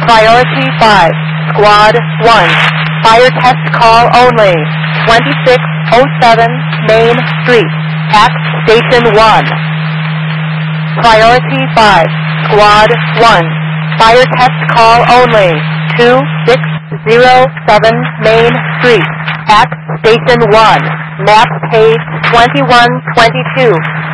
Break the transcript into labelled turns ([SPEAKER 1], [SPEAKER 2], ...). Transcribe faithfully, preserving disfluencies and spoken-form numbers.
[SPEAKER 1] Priority five, Squad one. Fire test call only. twenty-six oh seven Main Street, at Station one. Priority five, Squad one. Fire test call only. two six oh seven Main Street, at Station one. Map page twenty-one twenty-two.